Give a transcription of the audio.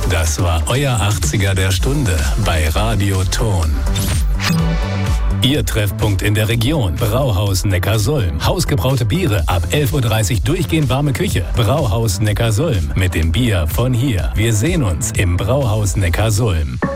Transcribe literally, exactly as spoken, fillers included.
Das war euer achtziger der Stunde bei Radio Ton. Ihr Treffpunkt in der Region. Brauhaus Neckarsulm. Hausgebraute Biere ab elf Uhr dreißig durchgehend warme Küche. Brauhaus Neckarsulm mit dem Bier von hier. Wir sehen uns im Brauhaus Neckarsulm.